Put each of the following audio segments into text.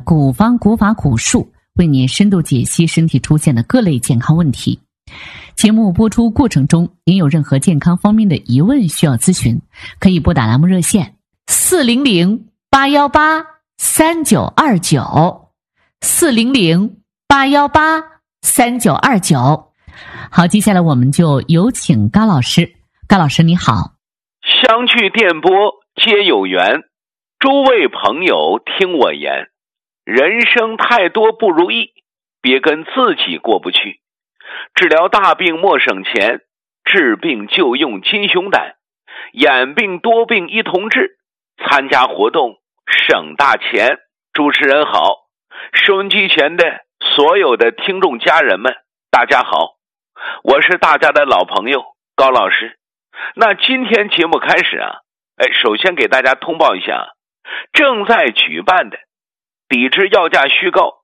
古方古法古术，为您深度解析身体出现的各类健康问题。节目播出过程中，您有任何健康方面的疑问需要咨询，可以拨打栏目热线400-818-3929，400-818-3929。好，接下来我们就有请高老师。高老师你好。 相聚电波皆有缘，诸位朋友听我言，人生太多不如意，别跟自己过不去。治疗大病莫省钱，治病就用金熊胆，眼病多病一同治，参加活动省大钱。主持人好，收音机前的所有的听众家人们大家好，我是大家的老朋友高老师。那今天节目开始首先给大家通报一下正在举办的抵制药价虚高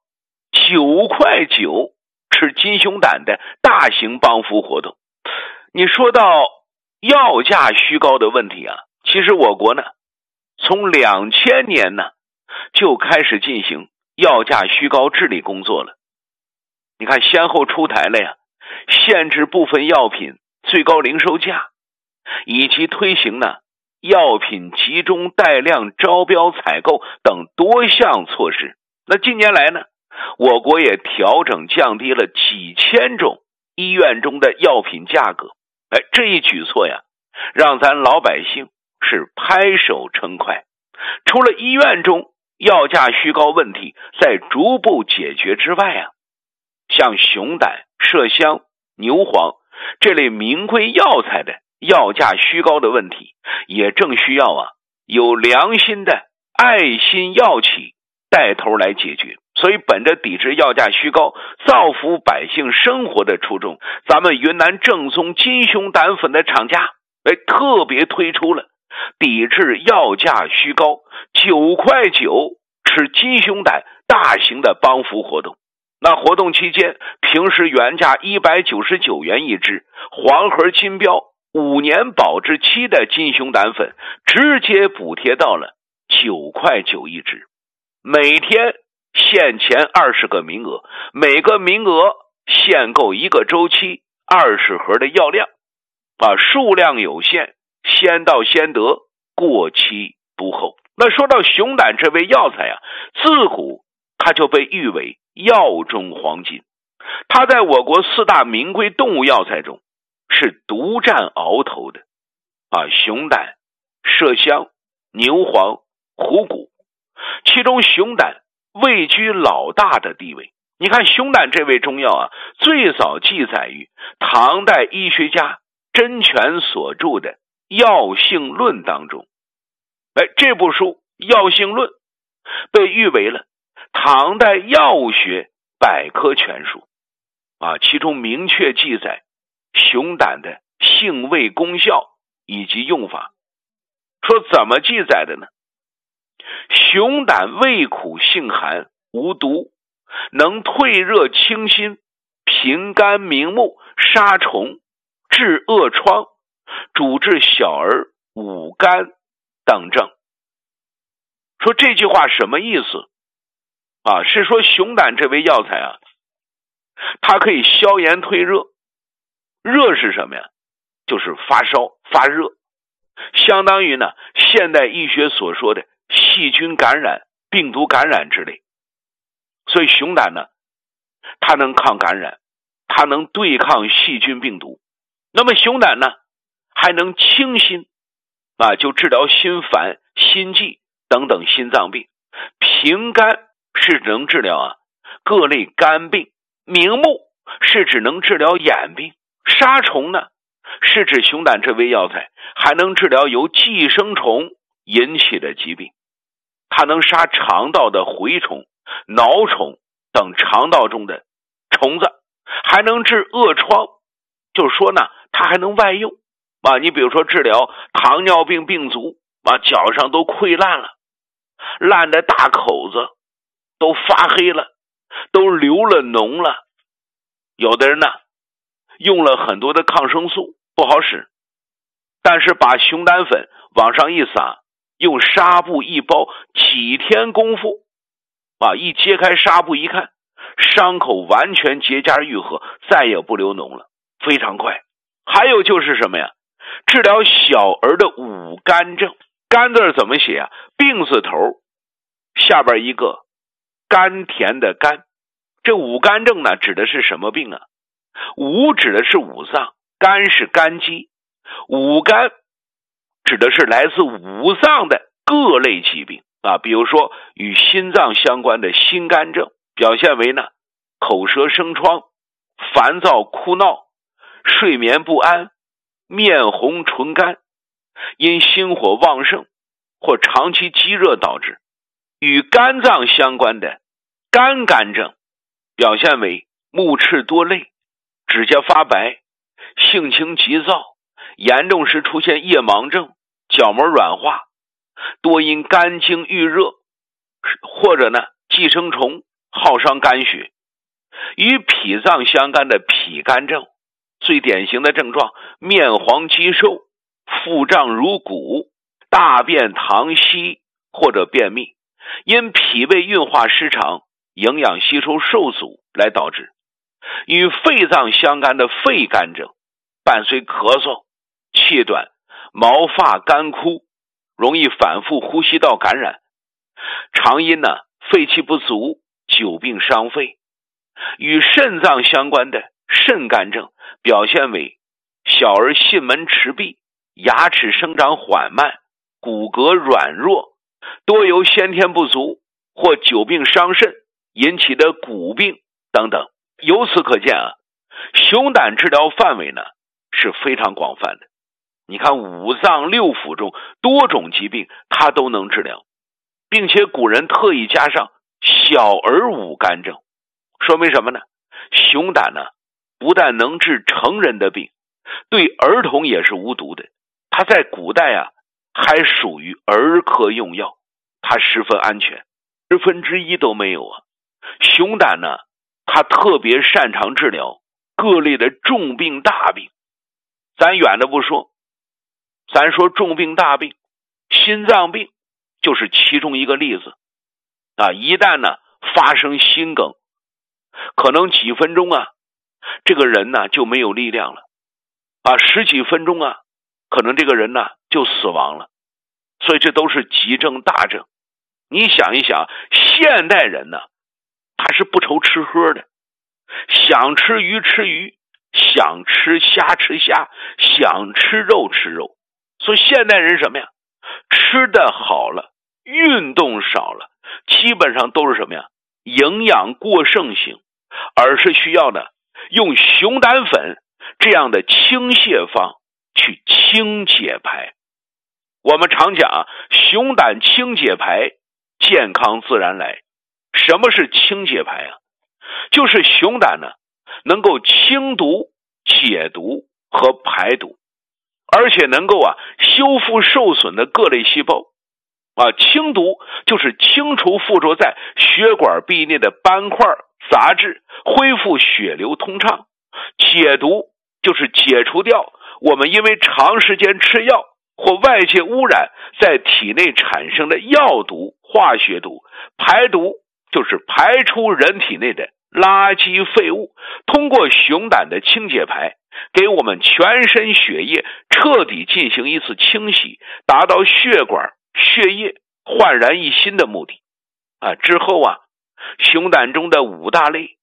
9块9吃金熊胆的大型帮扶活动。你说到药价虚高的问题其实我国呢从2000年呢就开始进行药价虚高治理工作了。你看先后出台了限制部分药品最高零售价，以及推行呢药品集中带量招标采购等多项措施。那近年来呢，我国也调整降低了几千种医院中的药品价格。这一举措让咱老百姓是拍手称快。除了医院中药价虚高问题在逐步解决之外像熊胆、麝香、牛黄这类名贵药材的药价虚高的问题，也正需要有良心的爱心药企带头来解决。所以本着抵制药价虚高、造福百姓生活的初衷，咱们云南正宗金熊胆粉的厂家特别推出了抵制药价虚高9块9吃金熊胆大型的帮扶活动。那活动期间，平时原价199元一支，黄盒金标5年保质期的金熊胆粉直接补贴到了9块9一支。每天限前20个名额，每个名额限购1个周期20盒的药量数量有限，先到先得，过期不候。那说到熊胆这味药材自古它就被誉为药中黄金，它在我国4大名贵动物药材中是独占鳌头的熊胆、麝香、牛黄、虎骨，其中熊胆位居老大的地位。你看熊胆这味中药最早记载于唐代医学家甄权所著的《药性论》当中。这部书《药性论》被誉为了唐代药物学百科全书其中明确记载熊胆的性味功效以及用法。说怎么记载的呢？熊胆味苦性寒，无毒，能退热清心，平肝明目，杀虫，治恶疮，主治小儿五肝等症。说这句话什么意思是说熊胆这味药材它可以消炎退热。热是什么呀？就是发烧发热，相当于呢现代医学所说的细菌感染、病毒感染之类。所以熊胆呢它能抗感染，它能对抗细菌病毒。那么熊胆呢还能清心就治疗心烦、心悸等等心脏病。平肝是能治疗各类肝病。明目是指能治疗眼病。杀虫呢是指熊胆这味药材还能治疗由寄生虫引起的疾病。它能杀肠道的蛔虫、蛲虫等肠道中的虫子，还能治恶疮。就是说呢它还能外用你比如说治疗糖尿病病足脚上都溃烂了，烂的大口子都发黑了，都流了脓了。有的人呢用了很多的抗生素不好使，但是把熊胆粉往上一撒，用纱布一包，几天功夫一揭开纱布一看，伤口完全结痂愈合，再也不流脓了，非常快。还有就是什么呀？治疗小儿的五肝症。肝字怎么写啊？病字头下边一个甘甜的甘。这五肝症呢，指的是什么病啊？五指的是五脏，肝是肝肌，五肝指的是来自五脏的各类疾病比如说与心脏相关的心肝症，表现为呢口舌生疮、烦躁哭闹、睡眠不安、面红唇干，因心火旺盛或长期积热导致。与肝脏相关的肝肝症，表现为目赤多泪、指甲发白、性情急躁，严重时出现夜盲症、角膜软化，多因肝经郁热或者呢寄生虫耗伤肝血。与脾脏相干的脾肝症，最典型的症状面黄肌瘦、腹胀如鼓、大便溏稀或者便秘，因脾胃运化失常、营养吸收受阻来导致。与肺脏相干的肺肝症，伴随咳嗽、气短、毛发干枯，容易反复呼吸道感染，常因肺气不足、久病伤肺。与肾脏相关的肾肝症，表现为小儿囟门迟闭、牙齿生长缓慢、骨骼软弱，多由先天不足或久病伤肾引起的骨病等等。由此可见熊胆治疗范围呢是非常广泛的。你看五脏六腑中多种疾病它都能治疗，并且古人特意加上小儿五肝症，说明什么呢？熊胆呢不但能治成人的病，对儿童也是无毒的。它在古代还属于儿科用药，它十分安全，1%都没有熊胆呢它特别擅长治疗各类的重病大病。咱远的不说，咱说重病大病，心脏病就是其中一个例子一旦呢发生心梗，可能几分钟这个人呢就没有力量了10几分钟可能这个人呢就死亡了。所以这都是急症大症。你想一想，现代人呢他是不愁吃喝的，想吃鱼吃鱼，想吃虾吃虾，想吃肉吃肉。所以现代人什么呀？吃的好了，运动少了，基本上都是什么呀？营养过剩型，而是需要的用熊胆粉这样的清泻方去清解排。我们常讲熊胆清解排，健康自然来。什么是清解排就是熊胆呢能够清毒、解毒和排毒，而且能够修复受损的各类细胞清毒就是清除附着在血管壁内的斑块杂质，恢复血流通畅。解毒就是解除掉我们因为长时间吃药或外界污染在体内产生的药毒、化学毒。排毒就是排出人体内的垃圾废物，通过熊胆的清解排，给我们全身血液彻底进行一次清洗，达到血管、血液焕然一新的目的之后熊胆中的5大类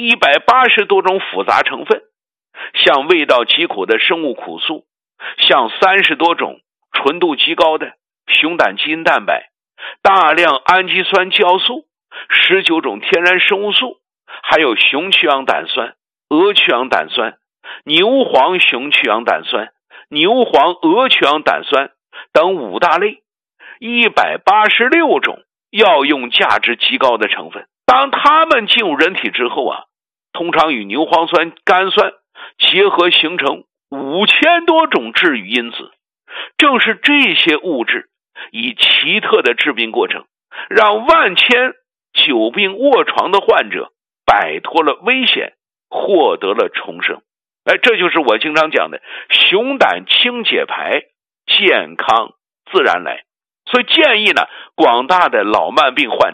180多种复杂成分，像味道极苦的生物苦素，像30多种纯度极高的熊胆基因蛋白，大量氨基酸酵素，19种天然生物素，还有雄曲氧胆酸、鹅曲氧胆酸、牛黄雄曲氧胆酸、牛黄鹅曲氧胆酸等5大类186种药用价值极高的成分。当它们进入人体之后通常与牛磺酸、甘酸结合，形成5000多种治愈因子。正是这些物质以奇特的治病过程，让万千久病卧床的患者摆脱了危险，获得了重生。这就是我经常讲的熊胆清解排，健康自然来。所以建议呢，广大的老慢病患者，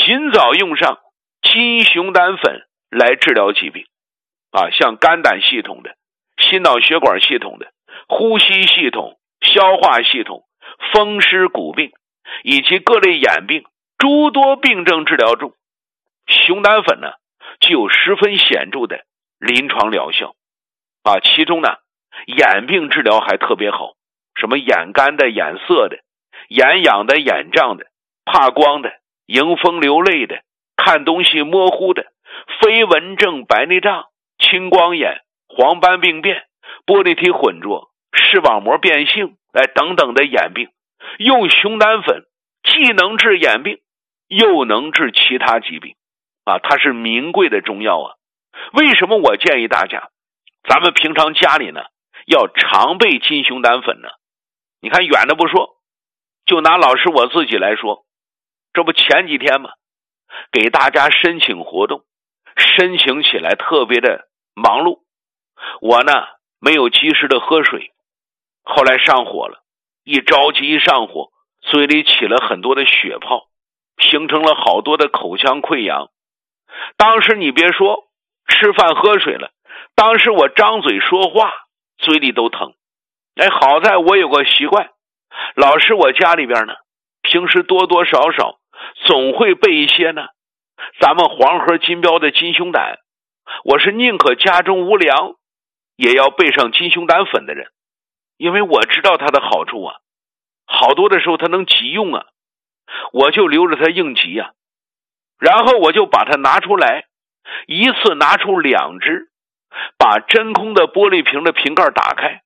尽早用上金熊胆粉来治疗疾病像肝胆系统的、心脑血管系统的、呼吸系统、消化系统、风湿骨病以及各类眼病诸多病症治疗中，熊胆粉呢具有十分显著的临床疗效其中呢眼病治疗还特别好，什么眼干的、眼涩的、眼痒的、眼胀的、怕光的、迎风流泪的、看东西模糊的、飞蚊症、白内障、青光眼、黄斑病变、玻璃体混浊、视网膜变性等等的眼病，用熊胆粉既能治眼病又能治其他疾病它是名贵的中药为什么我建议大家咱们平常家里呢要常备金熊胆粉呢？你看远的不说，就拿老师我自己来说，这不前几天嘛，给大家申请活动，申请起来特别的忙碌，我呢没有及时的喝水，后来上火了，一着急一上火，嘴里起了很多的血泡，形成了好多的口腔溃疡。当时你别说吃饭喝水了，当时我张嘴说话嘴里都疼。好在我有个习惯，老师我家里边呢平时多多少少总会备一些呢咱们黄河金标的金熊胆，我是宁可家中无粮也要备上金熊胆粉的人，因为我知道它的好处好多的时候它能急用我就留着它应急然后我就把它拿出来，一次拿出2支，把真空的玻璃瓶的瓶盖打开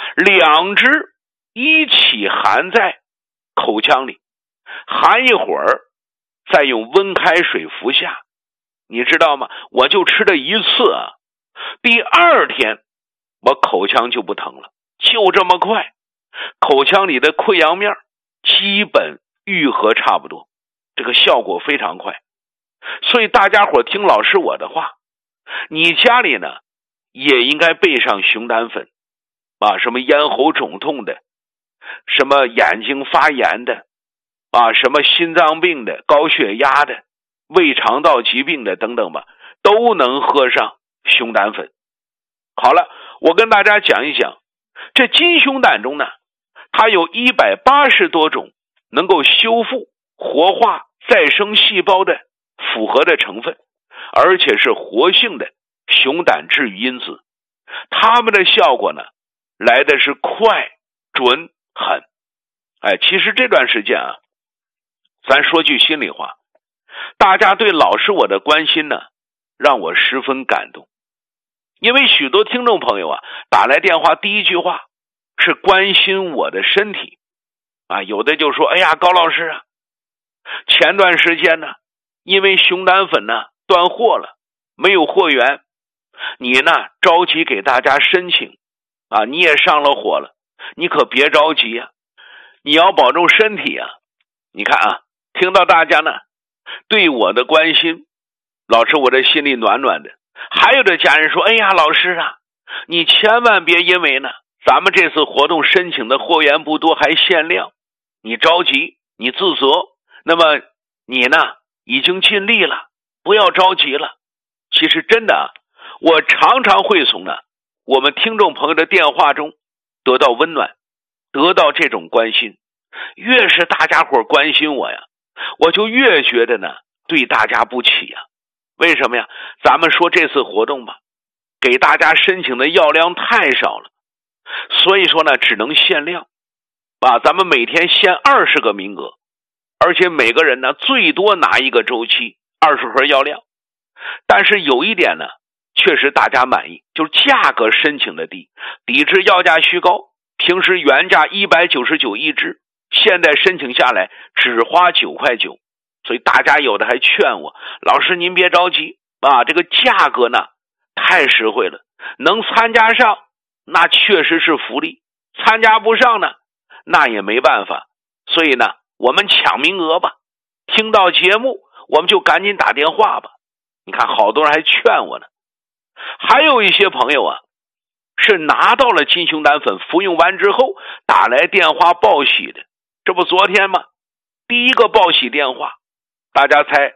，2支一起含在口腔里，含一会儿再用温开水服下。你知道吗？我就吃了一次第2天我口腔就不疼了，就这么快，口腔里的溃疡面基本愈合差不多，这个效果非常快。所以大家伙听老师我的话，你家里呢也应该备上熊胆粉什么咽喉肿痛的，什么眼睛发炎的什么心脏病的、高血压的、胃肠道疾病的等等吧，都能喝上熊胆粉。好了，我跟大家讲一讲这金熊胆中呢，它有180多种能够修复、活化、再生细胞的复合的成分，而且是活性的熊胆治愈因子，它们的效果呢来的是快、准、狠。其实这段时间咱说句心里话，大家对老师我的关心呢让我十分感动。因为许多听众朋友打来电话第一句话是关心我的身体有的就说哎呀高老师前段时间呢因为熊胆粉呢断货了，没有货源，你呢着急给大家申请你也上了火了，你可别着急你要保重身体你看听到大家呢对我的关心，老师我的心里暖暖的。还有的家人说哎呀老师你千万别因为呢咱们这次活动申请的货源不多还限量，你着急你自责，那么你呢已经尽力了，不要着急了。其实真的我常常会从我们听众朋友的电话中得到温暖，得到这种关心。越是大家伙关心我我就越觉得呢对大家不起为什么呀？咱们说这次活动吧，给大家申请的药量太少了，所以说呢只能限量咱们每天限20个名额，而且每个人呢最多拿一个周期20盒药量。但是有一点呢确实大家满意，就是价格申请的低，抵制药价虚高，平时原价199一支，现在申请下来只花9块9。所以大家有的还劝我，老师您别着急这个价格呢太实惠了，能参加上那确实是福利，参加不上呢那也没办法。所以呢我们抢名额吧，听到节目我们就赶紧打电话吧。你看好多人还劝我呢。还有一些朋友是拿到了金熊胆粉，服用完之后打来电话报喜的。这不昨天吗？第一个报喜电话，大家猜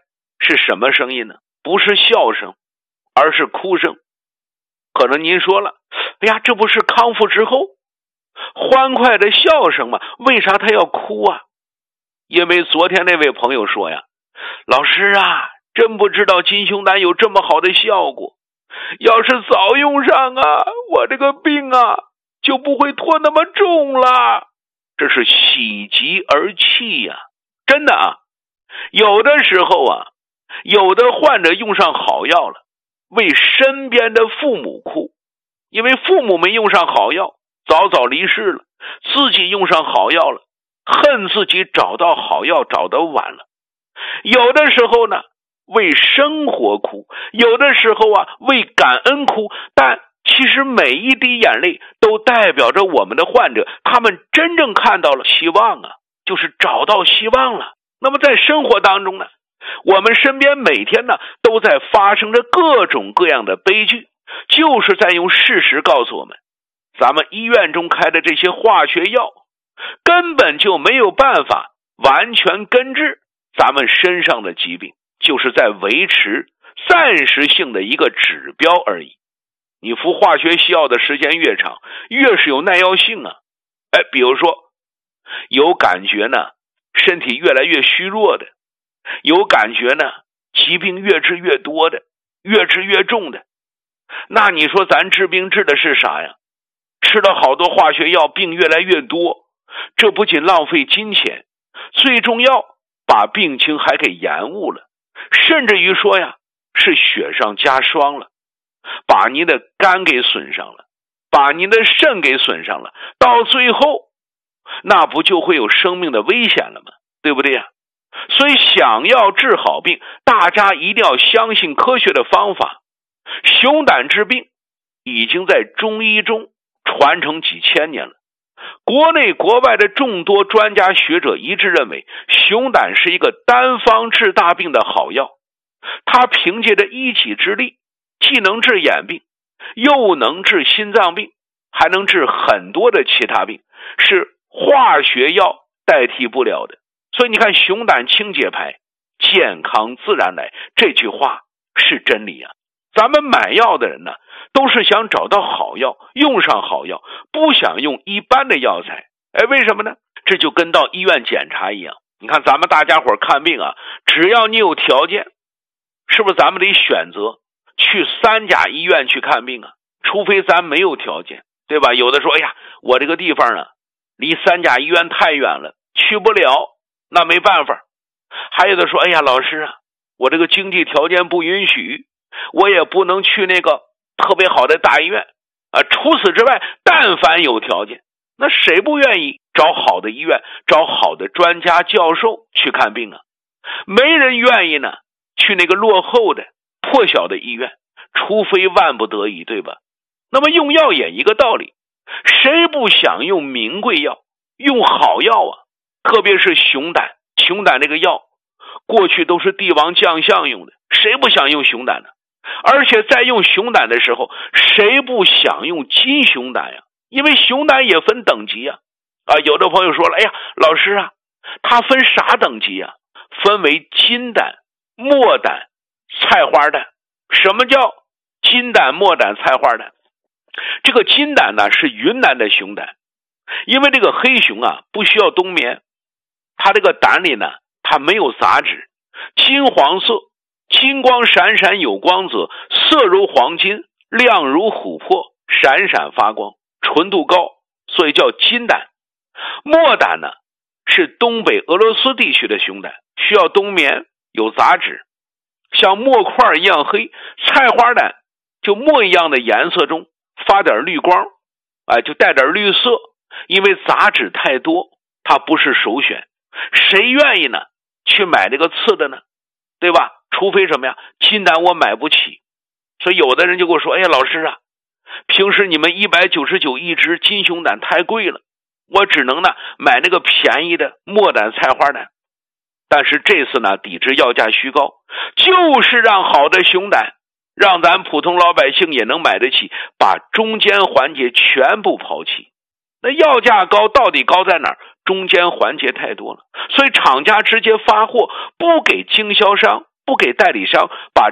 是什么声音呢？不是笑声，而是哭声。可能您说了，哎呀，这不是康复之后欢快的笑声吗？为啥他要哭啊？因为昨天那位朋友说呀，老师啊，真不知道金胸丹有这么好的效果，要是早用上啊，我这个病啊就不会拖那么重了。这是喜极而泣呀，真的啊。有的时候啊，有的患者用上好药了，为身边的父母哭，因为父母没用上好药，早早离世了，自己用上好药了，恨自己找到好药找得晚了。有的时候呢，为生活哭，有的时候啊，为感恩哭，但其实每一滴眼泪都代表着我们的患者，他们真正看到了希望啊，就是找到希望了。那么在生活当中呢，我们身边每天呢都在发生着各种各样的悲剧，就是在用事实告诉我们，咱们医院中开的这些化学药根本就没有办法完全根治咱们身上的疾病，就是在维持暂时性的一个指标而已。你服化学西药的时间越长，越是有耐药性啊。比如说有感觉呢，身体越来越虚弱的，有感觉呢，疾病越治越多的，越治越重的。那你说咱治病治的是啥呀？吃了好多化学药，病越来越多，这不仅浪费金钱，最重要把病情还给延误了，甚至于说呀，是雪上加霜了，把您的肝给损伤了，把您的肾给损伤了，到最后那不就会有生命的危险了吗？对不对呀？所以想要治好病，大家一定要相信科学的方法。熊胆治病已经在中医中传承几千年了，国内国外的众多专家学者一致认为，熊胆是一个单方治大病的好药。它凭借着一己之力，既能治眼病，又能治心脏病，还能治很多的其他病，是化学药代替不了的。所以你看，熊胆清洁牌，健康自然来，这句话是真理啊。咱们买药的人呢，都是想找到好药，用上好药，不想用一般的药材。为什么呢？这就跟到医院检查一样。你看咱们大家伙看病啊，只要你有条件，是不是咱们得选择去3家医院去看病啊？除非咱没有条件，对吧？有的说，哎呀，我这个地方呢，离3家医院太远了，去不了，那没办法。还有的说，哎呀，老师啊，我这个经济条件不允许，我也不能去那个特别好的大医院除此之外，但凡有条件，那谁不愿意找好的医院，找好的专家教授去看病啊？没人愿意呢去那个落后的破小的医院，除非万不得已，对吧？那么用药也一个道理，谁不想用名贵药，用好药啊？特别是熊胆这个药，过去都是帝王将相用的，谁不想用熊胆呢？而且在用熊胆的时候，谁不想用金熊胆呀？因为熊胆也分等级啊。有的朋友说了，哎呀，老师啊，它分啥等级啊？分为金胆、墨胆、菜花胆。什么叫金胆、墨胆、菜花胆？这个金胆呢是云南的熊胆，因为这个黑熊啊不需要冬眠，它这个胆里呢它没有杂质，金黄色，金光闪闪有光泽，色如黄金，亮如琥珀，闪闪发光，纯度高，所以叫金胆。墨胆呢是东北俄罗斯地区的熊胆，需要冬眠，有杂质，像墨块一样黑。菜花胆就墨一样的颜色中发点绿光，就带点绿色，因为杂质太多，它不是首选。谁愿意呢去买这个次的呢？对吧？除非什么呀？金胆我买不起。所以有的人就跟我说，哎呀，老师啊，平时你们199一只金熊胆太贵了，我只能呢买那个便宜的墨胆、菜花胆。但是这次呢抵制要价虚高，就是让好的熊胆让咱普通老百姓也能买得起，把中间环节全部抛弃。那要价高到底高在哪儿？中间环节太多了，所以厂家直接发货，不给经销商不给代理商把